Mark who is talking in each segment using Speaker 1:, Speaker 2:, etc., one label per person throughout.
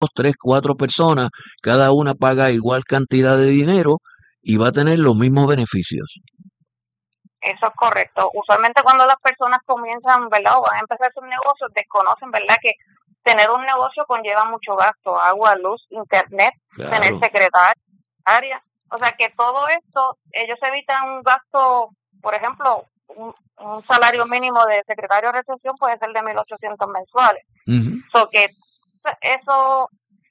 Speaker 1: tres, cuatro personas, cada una paga igual cantidad de dinero y va a tener los mismos beneficios.
Speaker 2: Eso es correcto. Usualmente cuando las personas comienzan, ¿verdad? O van a empezar sus negocios, desconocen, ¿verdad? Que tener un negocio conlleva mucho gasto, agua, luz, internet, tener
Speaker 1: Claro.
Speaker 2: secretaria. O sea que todo esto, ellos evitan un gasto, por ejemplo, un salario mínimo de secretario de recepción puede ser de 1.800 mensuales.
Speaker 1: Ujú.
Speaker 2: So que eso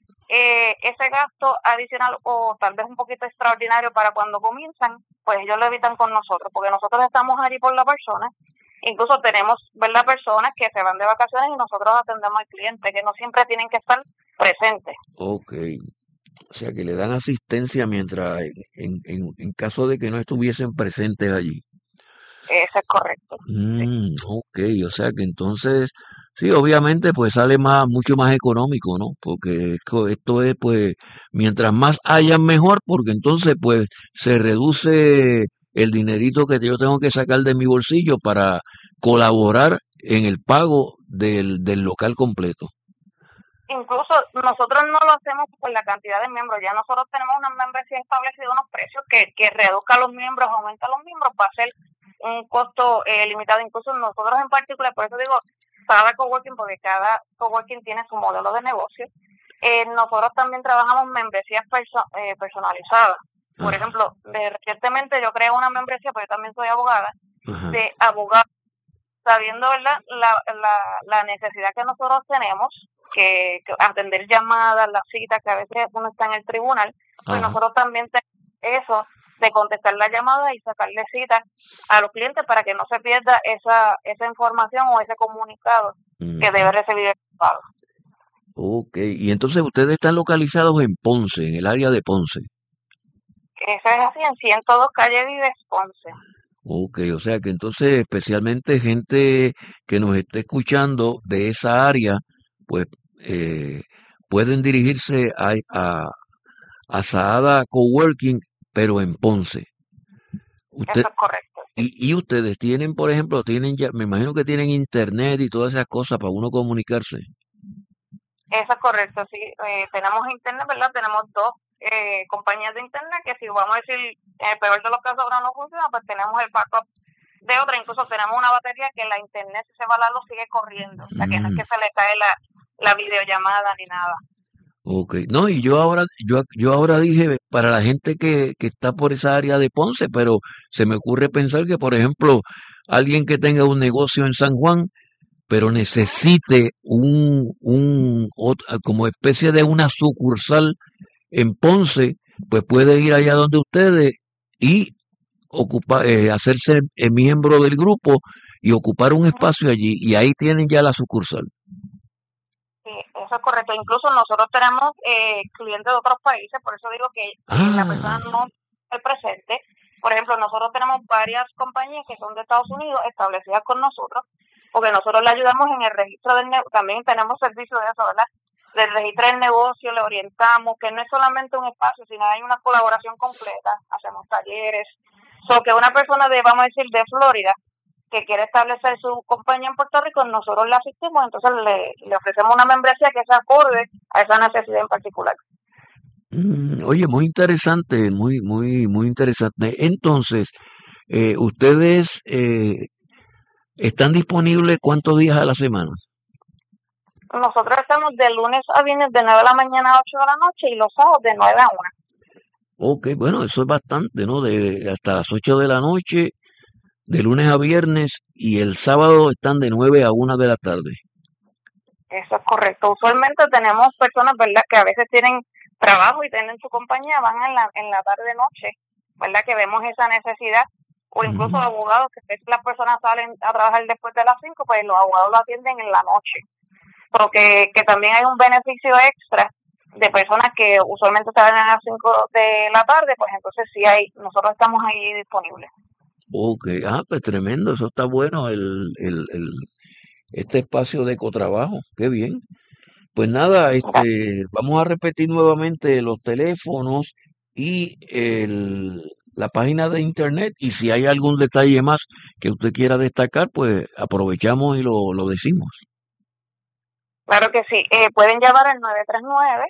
Speaker 2: ese gasto adicional o tal vez un poquito extraordinario para cuando comienzan, pues ellos lo evitan con nosotros, porque nosotros estamos allí por la persona. Incluso tenemos, ¿verdad?, personas que se van de vacaciones y nosotros atendemos al cliente, que no siempre tienen que estar presentes.
Speaker 1: Ok. O sea que le dan asistencia mientras, en caso de que no estuviesen presentes allí.
Speaker 2: Eso es correcto. Sí.
Speaker 1: Ok, o sea que entonces, sí, obviamente pues sale más, mucho más económico, ¿no? Porque esto es pues, mientras más hayan mejor, porque entonces pues se reduce el dinerito que yo tengo que sacar de mi bolsillo para colaborar en el pago del local completo.
Speaker 2: Incluso nosotros no lo hacemos por la cantidad de miembros, ya nosotros tenemos una membresía establecida, unos precios que reduzca a los miembros, aumenta a los miembros, va a ser un costo limitado. Incluso nosotros en particular, por eso digo, cada coworking, porque cada coworking tiene su modelo de negocio. Nosotros también trabajamos membresías personalizadas. Por
Speaker 1: Ajá,
Speaker 2: ejemplo, recientemente yo creé una membresía, porque yo también soy abogada,
Speaker 1: ajá.
Speaker 2: de abogados sabiendo, ¿verdad?, la necesidad que nosotros tenemos, que atender llamadas, las citas, que a veces uno está en el tribunal, pues
Speaker 1: Ajá.
Speaker 2: nosotros también tenemos eso de contestar la llamada y sacarle citas a los clientes para que no se pierda esa información o ese comunicado que
Speaker 1: Ujú.
Speaker 2: debe recibir el pago.
Speaker 1: Ok, y entonces ustedes están localizados en Ponce, en el área de Ponce.
Speaker 2: Eso es así, en 102 Calle Vives, Ponce.
Speaker 1: Ok, o sea que entonces especialmente gente que nos esté escuchando de esa área, pues eh, pueden dirigirse a Saada Coworking, pero en Ponce. Usted,
Speaker 2: Eso es correcto.
Speaker 1: y ustedes tienen, por ejemplo, tienen ya, me imagino que tienen internet y todas esas cosas para uno comunicarse.
Speaker 2: Eso es correcto, sí. Tenemos internet, ¿verdad? Tenemos dos compañías de internet que si vamos a decir, en el peor de los casos ahora no funciona, pues tenemos el backup de otra. Incluso tenemos una batería que la internet si se va la luz sigue corriendo. O sea que no es
Speaker 1: Mm,
Speaker 2: que se le cae la videollamada ni nada.
Speaker 1: ok, no, y yo ahora dije para la gente que está por esa área de Ponce, pero se me ocurre pensar que, por ejemplo, alguien que tenga un negocio en San Juan, pero
Speaker 2: Ujú.
Speaker 1: necesite como especie de una sucursal en Ponce, pues puede ir allá donde ustedes y hacerse miembro del grupo y ocupar un
Speaker 2: Ujú.
Speaker 1: espacio allí, y ahí tienen ya la sucursal.
Speaker 2: Sí, eso es correcto. Incluso nosotros tenemos clientes de otros países, por eso digo que la persona
Speaker 1: Ah,
Speaker 2: no es presente. Por ejemplo, nosotros tenemos varias compañías que son de Estados Unidos establecidas con nosotros, porque nosotros le ayudamos en el registro del negocio. También tenemos servicio de eso, ¿verdad? Le registra el negocio, le orientamos, que no es solamente un espacio, sino hay una colaboración completa. Hacemos talleres. So que una persona de, vamos a decir, de Florida, que quiere establecer su compañía en Puerto Rico, nosotros le asistimos, entonces le ofrecemos una membresía que se acorde a esa necesidad en particular.
Speaker 1: oye, muy interesante, muy interesante. Entonces, ustedes están disponibles ¿cuántos días a la semana?
Speaker 2: Nosotros estamos de lunes a viernes de 9 de la mañana a 8 de la noche y los sábados de 9 a 1.
Speaker 1: Ok, bueno, eso es bastante, ¿no? De hasta las 8 de la noche, de lunes a viernes, y el sábado están de 9 a 1 de la tarde.
Speaker 2: Eso es correcto. Usualmente tenemos personas, ¿verdad?, que a veces tienen trabajo y tienen su compañía, van en la tarde-noche, ¿verdad?, que vemos esa necesidad. O incluso
Speaker 1: Ujú.
Speaker 2: abogados, que a veces las personas salen a trabajar después de las 5, pues los abogados lo atienden en la noche. Porque también hay un beneficio extra de personas que usualmente salen a las 5 de la tarde, pues entonces sí nosotros estamos ahí disponibles.
Speaker 1: Ok, pues tremendo, eso está bueno, este espacio de cotrabajo, qué bien. Pues nada,
Speaker 2: Mira,
Speaker 1: vamos a repetir nuevamente los teléfonos y la página de internet, y si hay algún detalle más que usted quiera destacar, pues aprovechamos y lo decimos.
Speaker 2: Claro que sí. Pueden llamar al 939